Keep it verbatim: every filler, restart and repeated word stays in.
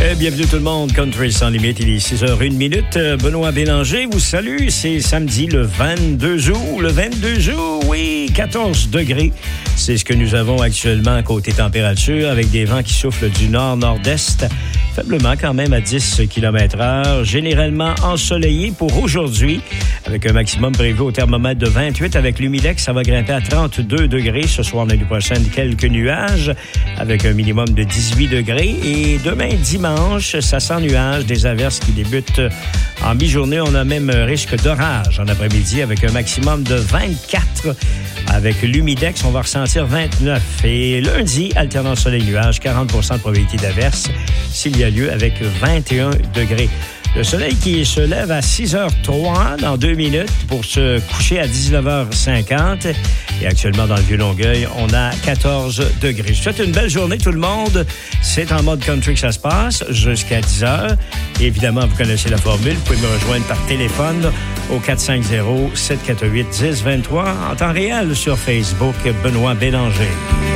Eh, bienvenue tout le monde, Country sans limite, il est six heures une minute. Benoît Bélanger vous salue, c'est samedi le vingt-deux août. Le vingt-deux août, oui, quatorze degrés. C'est ce que nous avons actuellement côté température, avec des vents qui soufflent du nord-nord-est, faiblement quand même à dix kilomètres heure, généralement ensoleillé pour aujourd'hui, avec un maximum prévu au thermomètre de vingt-huit. Avec l'humidex, ça va grimper à trente-deux degrés. Ce soir, la nuit prochaine, quelques nuages, avec un minimum de dix-huit degrés. Et demain, dimanche, ça sent nuage, des averses qui débutent en mi-journée. On a même un risque d'orage en après-midi, avec un maximum de vingt-quatre. Avec l'humidex, on va ressentir vingt-neuf. Et lundi, alternant soleil-nuage, quarante pour cent de probabilité d'averse, s'il y a lieu, avec vingt et un degrés. Le soleil qui se lève à six heures trois dans deux minutes pour se coucher à dix-neuf heures cinquante. Et actuellement, dans le Vieux-Longueuil, on a quatorze degrés. Je vous souhaite une belle journée, tout le monde. C'est en mode country que ça se passe jusqu'à dix heures. Et évidemment, vous connaissez la formule. Vous pouvez me rejoindre par téléphone au quatre cinq zéro, sept quatre huit, un zéro deux trois. En temps réel sur Facebook, Benoît Bélanger.